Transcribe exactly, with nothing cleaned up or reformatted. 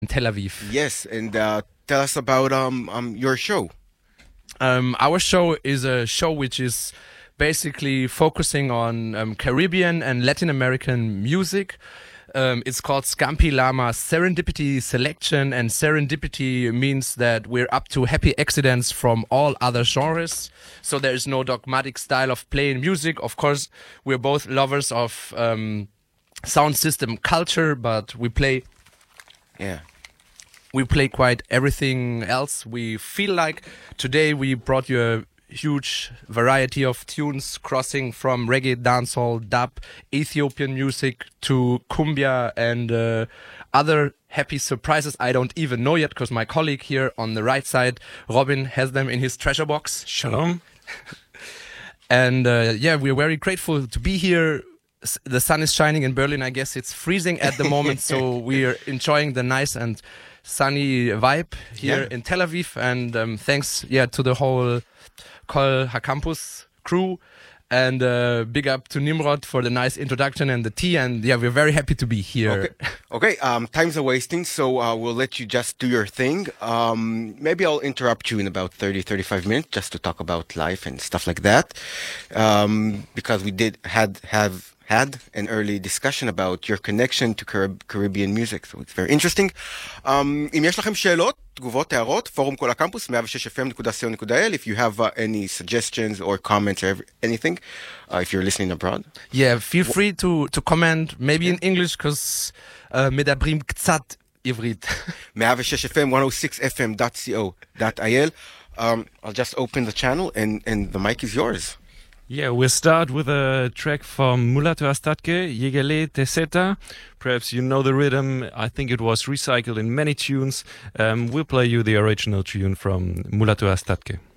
in Tel Aviv. Yes, and uh, tell us about um, um your show. Um, our show is a show which is basically focusing on um, Caribbean and Latin American music. Um, it's called Scampi Lama Serendipity Selection, and serendipity means that we're up to happy accidents from all other genres. So there is no dogmatic style of playing music. Of course, we're both lovers of um, sound system culture, but we play Yeah. we play quite everything else we feel like. Today we brought you a huge variety of tunes crossing from reggae, dancehall, dub, Ethiopian music to cumbia and uh, other happy surprises I don't even know yet, because my colleague here on the right side, Robin, has them in his treasure box. Shalom. And uh, yeah, we're very grateful to be here. S- The sun is shining in Berlin. I guess it's freezing at the moment, so we're enjoying the nice and sunny vibe here Yeah. in Tel Aviv. And um, thanks, yeah, to the whole Kol HaCampus crew. And uh, big up to Nimrod for the nice introduction and the tea. And yeah, we're very happy to be here. Okay. Okay. Um, time's a wasting, so uh, we'll let you just do your thing. Um, maybe I'll interrupt you in about thirty, thirty-five minutes just to talk about life and stuff like that. Um, because we did had have had an early discussion about your connection to Carib- Caribbean music, so it's very interesting. Um, אם יש לכם שאלות, תגובות, הערות, פורום כל הקמפוס, one oh six f m dot co dot i l. If you have uh, any suggestions or comments or ev- anything, uh, if you're listening abroad. Yeah, feel free to, to comment, maybe in English, because uh, מדברים קצת עברית. one oh six f m, one oh six f m dot co dot i l. Um, I'll just open the channel and, and the mic is yours. Yeah, we'll start with a track from Mulatu Astatke, Yegele Teseta. Perhaps you know the rhythm. I think it was recycled in many tunes. Um, we'll play you the original tune from Mulatu Astatke.